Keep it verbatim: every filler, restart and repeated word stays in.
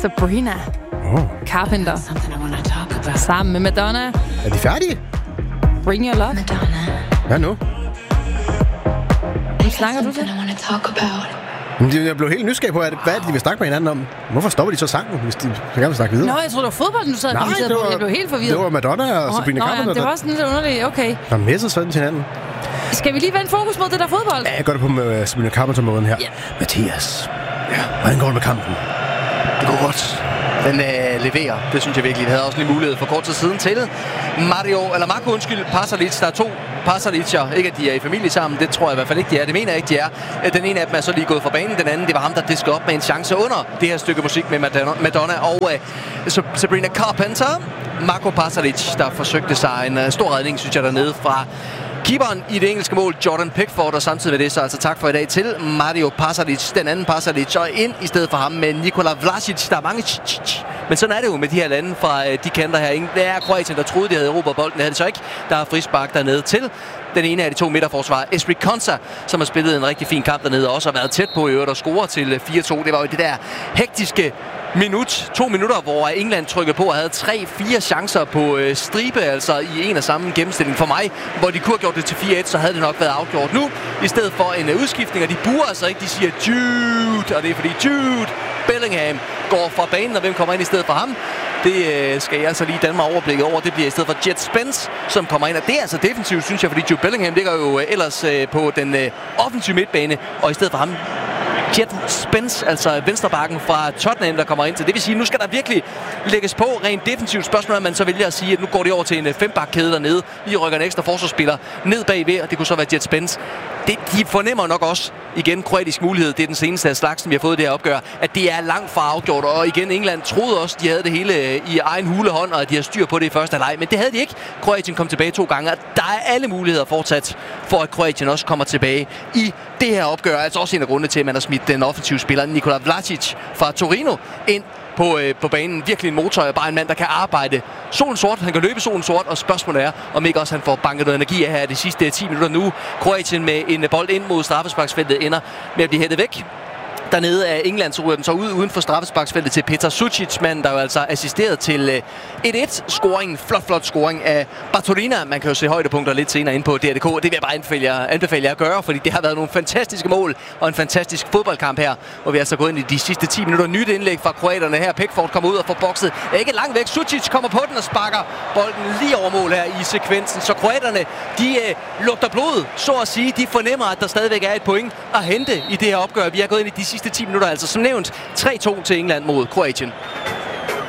Sabrina oh. Carpenter sammen med Madonna. Er de færdige? Bring Your Love. Hvad nu? Hvad snakker du til? Men jeg blev helt nysgerrig på, hvad er det, de vil snakke med hinanden om. Hvorfor stopper de så sangen, hvis de så gerne vil snakke videre? Nå, jeg troede, det var fodbolden, du sad og kommenterede på. Jeg blev helt forvirret. Det var Madonna og Sabrina Carpenter. Nå, ja, det var sådan lidt underligt. Okay. Der messer sådan til hinanden. Skal vi lige vende fokus mod det der fodbold? Ja, jeg gør det på uh, Sabrina Carpenter-måden her. Yeah. Mathias, ja. Hvordan går det med kampen? Det går godt. Den øh, leverer. Det synes jeg virkelig. Vi havde også lige mulighed for kort tid siden til. Mario, eller Marco, undskyld, Pasalic. Der er to Pasalicer. Ikke at de er i familie sammen. Det tror jeg i hvert fald ikke, de er. Det mener jeg ikke, de er. Den ene af dem er så lige gået fra banen. Den anden, det var ham, der diskede op med en chance under det her stykke musik med Madonna, Madonna og øh, Sabrina Carpenter. Marco Pasalic, der forsøgte sig en øh, stor redning, synes jeg, dernede fra keeperen i det engelske mål, Jordan Pickford, og samtidig med det, så altså tak for i dag til Mario Pasalic, den anden Pasalic, og ind i stedet for ham med Nikola Vlasic. Der er mange ch ch ch. Men sådan er det jo med de her lande fra øh, de kanter her. Det er Kroatien, der troede, de havde erobret bolden. Det havde det så ikke. Der er frispark dernede til den ene af de to midterforsvarer, Esprit Konsa, som har spillet en rigtig fin kamp dernede, og også har været tæt på i øvrigt at score til fire to. Det var jo det der hektiske minut, to minutter, hvor England trykkede på og havde tre fire chancer på øh, stribe, altså i en og samme gennemstilling for mig, hvor de kunne have gjort det til fire et, så havde det nok været afgjort nu, i stedet for en øh, udskiftning, og de buer altså ikke, de siger Jude, og det er fordi Jude Bellingham går fra banen, og hvem kommer ind i stedet for ham? Det øh, skal jeg altså lige danne mig overblikket over. Det bliver i stedet for Jet Spence, som kommer ind, og det er altså defensivt, synes jeg, fordi Jude Bellingham ligger jo øh, ellers øh, på den øh, offensive midtbane, og i stedet for ham Jet Spence, altså venstrebakken fra Tottenham, der kommer ind til. Det vil sige, nu skal der virkelig lægges på rent defensivt. Spørgsmål, at man så vælger at sige, at nu går det over til en fembakkæde dernede. Lige rykker en ekstra forsvarsspiller ned bagved, og det kunne så være Jet Spence. Det, de fornemmer nok også, igen, kroatisk mulighed, det er den seneste af slagsen, vi har fået det her opgør, at det er langt fra afgjort. Og igen, England troede også, de havde det hele i egen hulehånd, og at de har styr på det i første halvleg. Men det havde de ikke. Kroatien kom tilbage to gange, og der er alle muligheder fortsat for, at Kroatien også kommer tilbage i det her opgør. Altså også en af grundene til, at man har smidt den offensive spiller Nikola Vlasic fra Torino ind på, øh, på banen. Virkelig en motor, og bare en mand, der kan arbejde solen sort. Han kan løbe solen sort, og spørgsmålet er, om ikke også han får banket noget energi af her de sidste ti minutter nu. Kroatien med en bold ind mod straffesparksfeltet ender med at blive hættet væk. Dernede af England, så ryger den så ud uden for straffesparksfeltet til Petar Sucic, mand, der jo altså assisteret til et et-scoringen. Flot, flot scoring af Bartolina. Man kan jo se højdepunkter lidt senere ind på D R D K, og det vil jeg bare anbefale jer, anbefale jer at gøre, fordi det har været nogle fantastiske mål og en fantastisk fodboldkamp her, hvor vi altså gået ind i de sidste ti minutter. Nyt indlæg fra kroaterne her. Pickford kommer ud og får bokset. Ikke langt væk. Sucic kommer på den og sparker bolden lige over mål her i sekvensen. Så kroaterne, de øh, lugter blod, så at sige. De fornemmer, at der stadigvæk er et point at hente i det her opgør. Vi har gået ind i de sidste ti minutter, altså som nævnt tre to til England mod Kroatien.